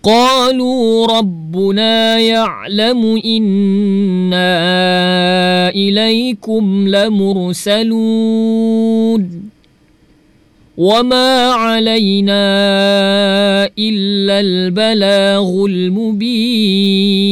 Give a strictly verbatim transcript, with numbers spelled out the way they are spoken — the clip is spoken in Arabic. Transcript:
قالوا ربنا يعلم إنا إليكم لمرسلون وما علينا إلا البلاغ المبين.